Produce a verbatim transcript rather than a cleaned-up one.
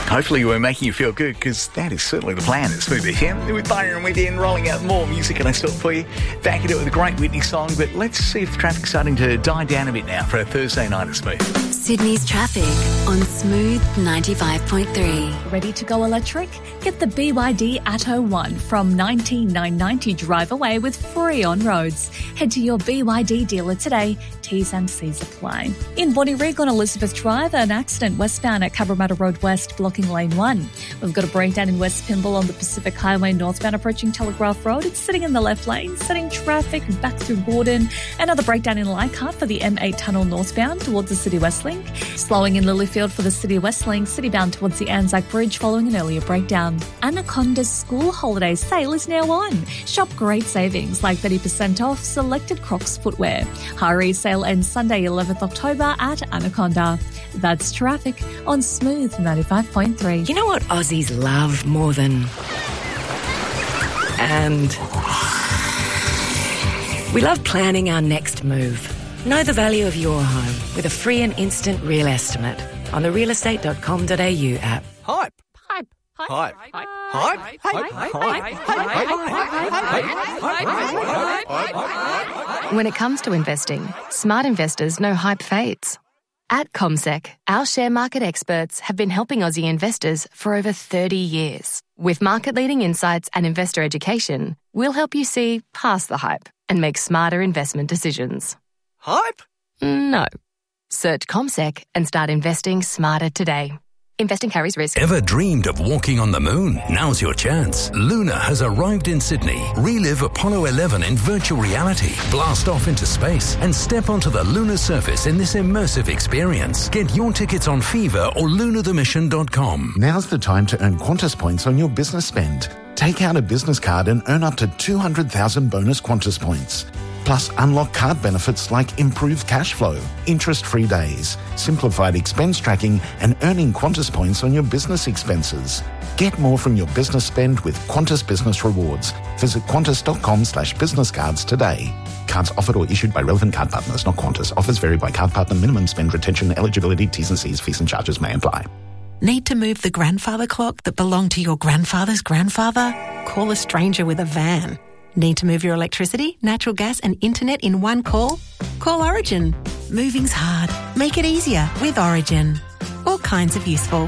Hopefully we're making you feel good, because that is certainly the plan at Smooth F M. With Byron with you, rolling out more music, and I still for you. Back into it with a great Whitney song, but let's see if the traffic's starting to die down a bit now for a Thursday night at Smooth. Sydney's traffic on Smooth ninety-five point three. Ready to go electric? Get the B Y D Atto one from nineteen nine ninety drive away with free on-roads. Head to your B Y D dealer today. T's and C's apply. In Bonnyrigg on Elizabeth Drive, an accident westbound at Cabramatta Road West blocking lane one. We've got a breakdown in West Pymble on the Pacific Highway northbound approaching Telegraph Road. It's sitting in the left lane, setting traffic back through Gordon. Another breakdown in Leichhardt for the M eight tunnel northbound towards the City West Link. Slowing in Lilyfield for the City West Link, citybound towards the Anzac Bridge following an earlier breakdown. Anaconda's school holiday sale is now on. Shop great savings like thirty percent off selected Crocs footwear. Hurry, sale ends Sunday eleventh October at Anaconda. That's traffic on Smooth ninety-five point three. You know what Aussies love more than... And... we love planning our next move. Know the value of your home with a free and instant real estimate on the real estate dot com dot a u app. Hype. Hype. Hype. Hype. Hype. Hype. When it comes to investing, smart investors know hype fades. At CommSec, our share market experts have been helping Aussie investors for over thirty years. With market-leading insights and investor education, we'll help you see past the hype and make smarter investment decisions. Hype? No. Search CommSec and start investing smarter today. Investing carries risk. Ever dreamed of walking on the moon? Now's your chance. Luna has arrived in Sydney. Relive Apollo eleven in virtual reality. Blast off into space and step onto the lunar surface in this immersive experience. Get your tickets on Fever or lunar the mission dot com. Now's the time to earn Qantas points on your business spend. Take out a business card and earn up to two hundred thousand bonus Qantas points. Plus, unlock card benefits like improved cash flow, interest-free days, simplified expense tracking, and earning Qantas points on your business expenses. Get more from your business spend with Qantas Business Rewards. Visit qantas dot com slash business cards today. Cards offered or issued by relevant card partners, not Qantas. Offers vary by card partner. Minimum spend, retention, eligibility, T's and C's, fees and charges may apply. Need to move the grandfather clock that belonged to your grandfather's grandfather? Call a stranger with a van. Need to move your electricity, natural gas and internet in one call? Call Origin. Moving's hard. Make it easier with Origin. All kinds of useful.